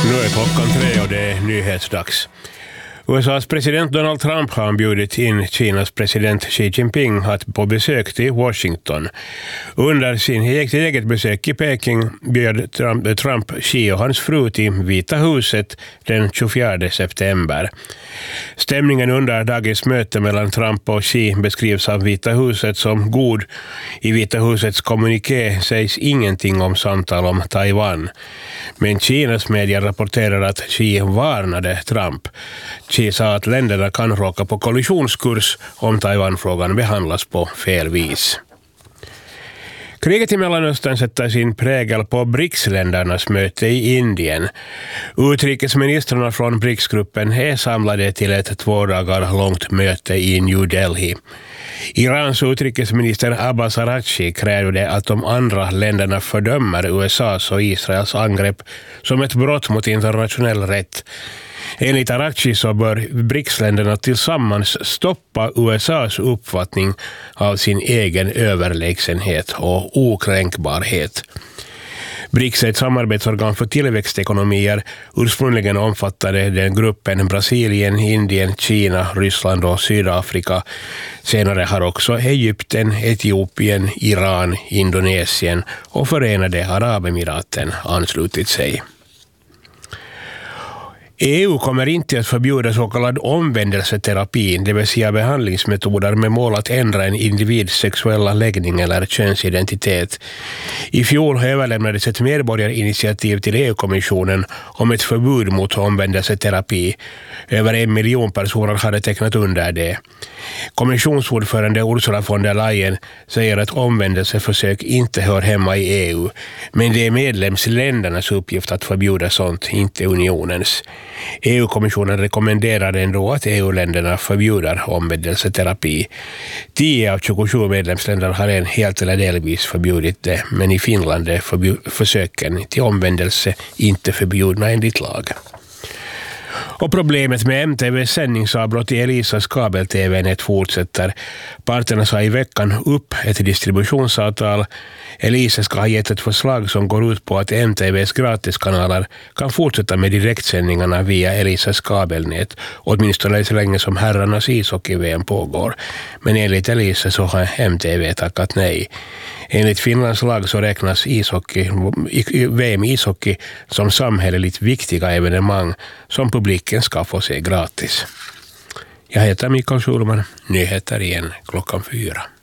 Nu är klockan 3 och det är nyhetsdags. USAs president Donald Trump har bjudit in Kinas president Xi Jinping på besök till Washington. Under sin eget besök i Peking bjöd Trump Xi och hans fru till Vita huset den 24 september. Stämningen under dagens möte mellan Trump och Xi beskrivs av Vita huset som god. I Vita husets kommuniké sägs ingenting om samtal om Taiwan. Men Kinas medier rapporterar att Xi varnade Trump. Xi sa att länderna kan råka på kollisionskurs om Taiwanfrågan behandlas på fel vis. Kriget i Mellanöstern sätter sin prägel på BRICS-ländernas möte i Indien. Utrikesministrarna från BRICS-gruppen är samlade till ett 2 dagar långt möte i New Delhi. Irans utrikesminister Abbas Araghchi krävde att de andra länderna fördömer USAs och Israels angrepp som ett brott mot internationell rätt. Enligt Araghchi så bör BRICS-länderna tillsammans stoppa USAs uppfattning av sin egen överlägsenhet och okränkbarhet. BRICS är ett samarbetsorgan för tillväxtekonomier. Ursprungligen omfattade den gruppen Brasilien, Indien, Kina, Ryssland och Sydafrika. Senare har också Egypten, Etiopien, Iran, Indonesien och Förenade Arabemiraten anslutit sig. EU kommer inte att förbjuda så kallad omvändelseterapi, det vill säga behandlingsmetoder med mål att ändra en individs sexuella läggning eller könsidentitet. I fjol överlämnades ett medborgarinitiativ till EU-kommissionen om ett förbud mot omvändelseterapi. Över 1 miljon personer hade tecknat under det. Kommissionsordförande Ursula von der Leyen säger att omvändelseförsök inte hör hemma i EU, men det är medlemsländernas uppgift att förbjuda sånt, inte unionens. EU-kommissionen rekommenderar ändå att EU-länderna förbjuder omvändelseterapi. 10 av 27 medlemsländer har en helt eller delvis förbjudit det, men i Finland är försöken till omvändelse inte förbjudna enligt lag. Och problemet med MTV:s sändningsavbrott i Elisas kabel-tv-nät fortsätter. Parterna sa i veckan upp ett distributionsavtal. Elisa ska ha gett ett förslag som går ut på att MTV:s gratiskanaler kan fortsätta med direktsändningarna via Elisas kabelnät, åtminstone så länge som herrarnas ishockey-VM pågår. Men enligt Elisa så har MTV tackat nej. Enligt Finlands lag så räknas VM-ishockey som samhälleligt viktiga evenemang som publiken ska få se gratis. Jag heter Mikael Schulman, nyheter igen klockan 4.